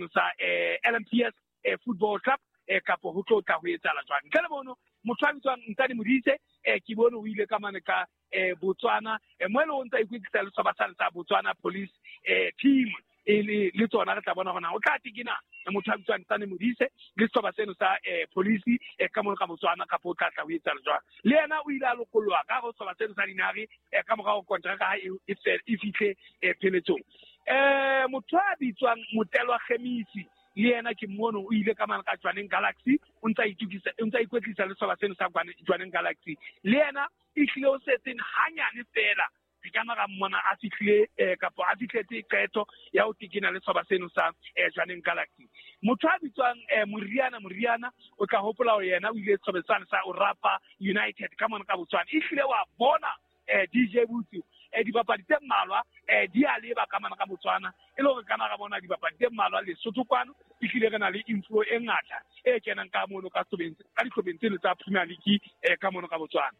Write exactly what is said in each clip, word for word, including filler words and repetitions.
seno sa eh L M P S eh football club eh kapo ho tlo tla ho etsahala jwang ka le bono motho a bitswang Ntani Modise eh ke bone o ile ka mane ka eh Botswana eh mo le o ntse ikwetsa le soba sa Botswana police eh team ele le tsona re tla bona gona o tla tikina motho a bitswang Ntani Modise le soba seno sa eh police eh ka mo ka Botswana ka po tla tla ho etsahala jwang le yena o ile a lokolwa ka go soba seno sa dinari eh ka mo ga go kontraka ha e fitlhe eh peletsong eh motho a bitswang Motelwa Khemisi le yena ke mmono o ile ka mana ka Jwaneng Galaxy o ntsa itukisa o ntsa ikwetlisa le soba seno sa Jwaneng Galaxy le yena e hlile o setseng hanyane fela ke kana ga mmona a fitlhile eh kapo a fitlhetse qeto ya o tikina le soba seno sa Jwaneng Galaxy motho a bitswang Moriana Moriana o tla hopola o yena o ile sobetsana sa Orapa United ka mona ka Botswana e hlile wa bona eh D J Butsi eh dibapadi tse mmalwa eh di a leba ka mana ka Botswana e le gore kana ga bona dibapadi tse mmalwa le Sothokwano e hlile re na le info e ngata e kenang ka mono ka Sobentse ka ditlhobentse le tsa Premier League eh ka mono ka Botswana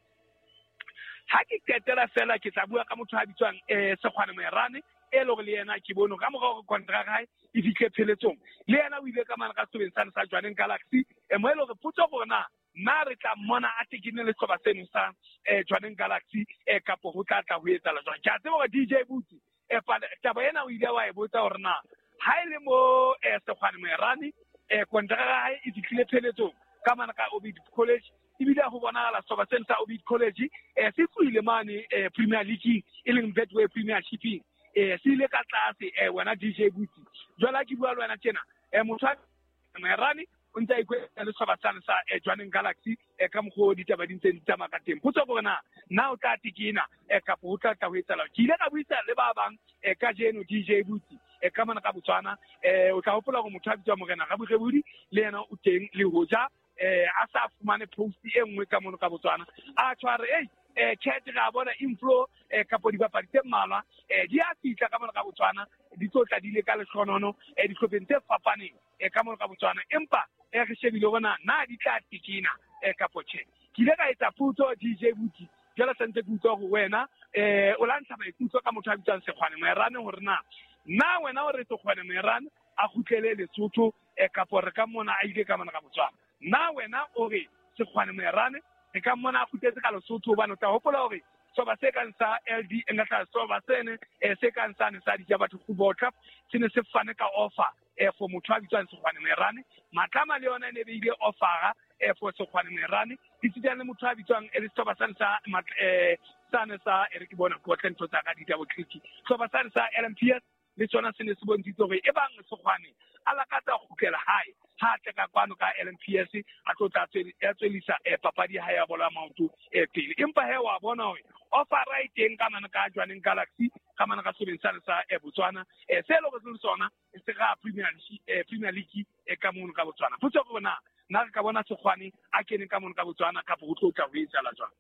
ha ke ketela fela ke tla bua ka motho a bitswang eh Sekgwane Moerane e le gore le yena ke bono ka mogao go contract hae e fitlhe pheletsong le yena o ile ka mana ka Sobentse sa Jwaneng Galaxy e mo e le gore potso gore na na re tla mmona a tekine le soba seno sa eh Jwaneng Galaxy e kapo ho tla tla ho etsahala jwang ke a tseba gore D J Butsi e pa taba yena o ile wa e botsa gore na ha ile mo eh Sekgwane Moerane eh kontraka hae e fitlhile pheletsong ka mana ka Obid College e bile go bonagala soba seno sa Obid College eh se tsuile mane eh Premier League e leng Betway Premiership eh se ile ka tlase eh wena D J Butsi jwala ke bua le wena tjena eh motho a Moerane o ntse ikwetsa le soba sa Jwaneng Galaxy e ka mogodi taba dintse di tama ka teng potso bona na o tla tikina e ka po tla tla ho etsala ke ile ka buisa le ba bang e ka jeno D J Butsi e ka mana ka Botswana e o tla hopola go motho a bitswa Morena ga Bogebudi le yena o teng le hoja eh a sa fumane post e nngwe ka mono ka Botswana a tshware ei eh khethe ga bona inflow eh kapo di bapadi tse mmalwa eh di a fitla ka mono ka Botswana di tlotla di le ka le hlonono eh di tlhopentse fapaneng eh ka mono ka Botswana empa e re shebile bona na di tla tikina e kapo tjhe ke ile ka etsa putso D J Butsi jela sentse putso go wena eh o lantsha maikutlo ka motho a bitsang Sekgwane Moerane hore na na wena o re Sekgwane Moerane a khutlele Lesotho e kapo re ka mona a ile ka mana ka Botswana na wena o re Sekgwane Moerane e ka mona a khutletse ka Lesotho ba no ta hopola hore soba se kan sa L D engata soba sene e se kan sa ne sa di Jabatho Football Club tsene se fane ka offer e for motho a bitswang Sekgwane Moerane matlama le yona ne be ile offera e for Sekgwane Moerane di tsitane le motho a bitswang e le soba sa sa eh sana sa e re ke bona go tlentso tsa ka di double click soba sa sa L M P S le tsona se ne se bontitse gore e bang Sekgwane ala ka tsa go kela hae ha tla ka kwano ka L M P S a tlo tla tswela tswelisa e papadi ha ya bola maoto e pele empa he wa bona hore offer right eng ka mana ka Jwaneng Galaxy ka mana ka Sobentse sa e Botswana e se lo go se sona e se ga Premier League e Premier League e ka mono ka Botswana potso go bona na ka bona Sekgwane a kene ka mono ka Botswana ka go tlotla go etsala jwang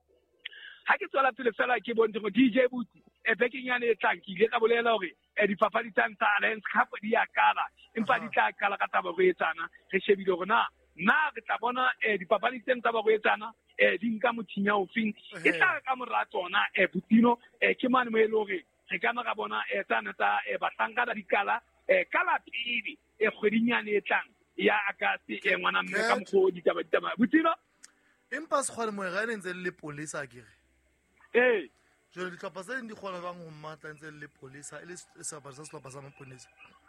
ha ke tswela pele fela ke bonte go D J Butsi e beking ya ne tlanki le ka bolela hore e di papadi tsa Alliance Cup di ya kala empa di tla kala ka taba go etsana re shebile gore na na re tla bona e di papadi tsa taba go etsana e di nka mothinya ofeng e tla ka mora tsona e Butino e ke mane mo e le hore re ka ga bona e tsana tsa e batlanka da dikala e kala pidi e kgwedinyane e tlang ya Agasti e ngwana mme ka mgo di taba taba Butino empa Sekgwane Moerane ntse le polisa akere eh jole di tlhopha tse di kgona bang go mmatla ntse le polisa e le se ba sa tlhopha sa maponisa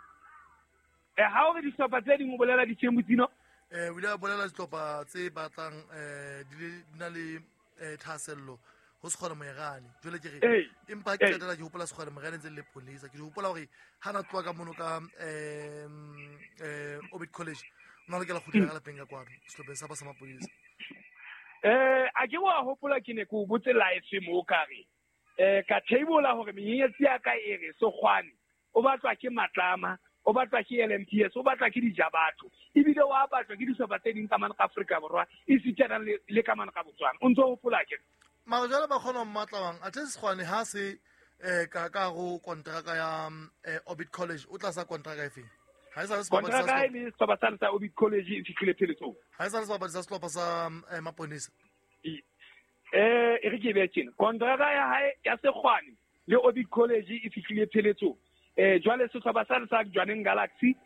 e ha o re di tlhopha tse di mo bolela di tshembutino eh o ile a bolela ditlhopha tse batlang eh di na le eh thasello go Sekgwane Moerane jole ke re empa ke tla ke hopola Sekgwane Moerane ntse le polisa ke hopola hore ha na tloa ka mono ka eh eh Obid College no le ke la khutla ka la penga kwano setlhopeng sa ba sa maponisa eh a ke wa hopola ke ne go botse live mo kare eh ka table hore menyenyetsi ya ka e re Sekgwane o batlwa ke matlama o batlwa ke L M P S o batlwa ke di Jabatho e bile wa batlwa ke di soba tse ding ka mana ka Afrika borwa e sitjana le ka mana ka Botswana o ntse o hopola ke mara jalo ba khona mmatlawang a tse Sekgwane ha se eh ka ka go kontraka ya Obid College o tla sa kontraka e feng ha e sa se ba sa le soba sa Obid College e fitlhile pheletso ha e sa le soba sa setlhopha sa maponisa eh e re ke betjena kontraka ya hae ya Sekgwane le Obid College e fitlhile pheletso eh jwale se soba sa sa Jwaneng Galaxy